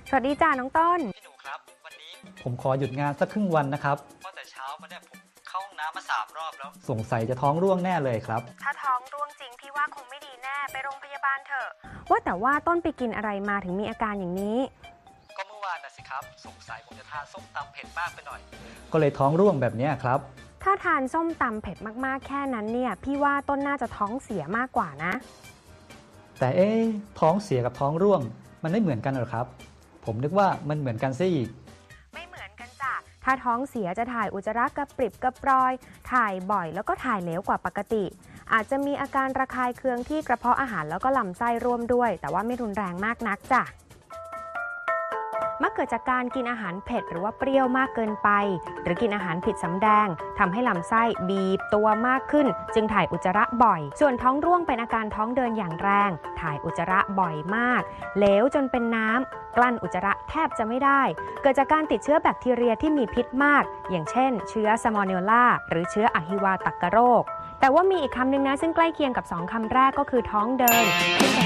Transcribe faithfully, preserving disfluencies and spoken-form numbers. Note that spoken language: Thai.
สวัสดีจ้าน้องต้นพี่หนูครับวันนี้ผมขอหยุดงานสักครึ่งวันนะครับเพราะแต่เช้ามาเนี่ยผมเข้าห้องน้ำมาสามรอบแล้วสงสัยจะท้องร่วงแน่เลยครับถ้าท้องร่วงจริงพี่ว่าคงไม่ดีแน่ไปโรงพยาบาลเถอะว่าแต่ว่าต้นไปกินอะไรมาถึงมีอาการอย่างนี้ก็เมื่อวานน่ะสิครับสงสัยผมจะทานส้มตำเผ็ดมากไปหน่อยก็เลยท้องร่วงแบบนี้ครับถ้าทานส้มตำเผ็ดมากๆแค่นั้นเนี่ยพี่ว่าต้นน่าจะท้องเสียมากกว่านะแต่เอ๊ะท้องเสียกับท้องร่วงมันไม่เหมือนกันหรอครับผมนึกว่ามันเหมือนกันซะอีกไม่เหมือนกันจ้ะถ้าท้องเสียจะถ่ายอุจจาระกระปริบกระปรอยถ่ายบ่อยแล้วก็ถ่ายเหลวกว่าปกติอาจจะมีอาการระคายเคืองที่กระเพาะอาหารแล้วก็ลำไส้ร่วมด้วยแต่ว่าไม่รุนแรงมากนักจ้ะมักเกิดจากการกินอาหารเผ็ดหรือว่าเปรี้ยวมากเกินไปหรือกินอาหารผิดสำแดงทำให้ลำไส้บีบตัวมากขึ้นจึงถ่ายอุจจาระบ่อยส่วนท้องร่วงเป็นอาการท้องเดินอย่างแรงถ่ายอุจจาระบ่อยมากเหลวจนเป็นน้ำกลั้นอุจจาระแทบจะไม่ได้เกิดจากการติดเชื้อแบคทีเรียที่มีพิษมากอย่างเช่นเชื้อซาโมเนลลาหรือเชื้ออหิวาตกโรคแต่ว่ามีอีกคำหนึ่งนะซึ่งใกล้เคียงกับสองคำแรกก็คือท้องเดิน